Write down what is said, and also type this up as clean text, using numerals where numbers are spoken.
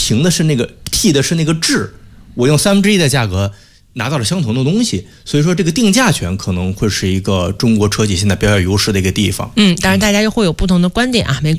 凭的是那个替的是那个质，我用1/3的价格拿到了相同的东西，所以说这个定价权可能会是一个中国车企现在表现优势的一个地方。 当然大家又会有不同的观点啊，没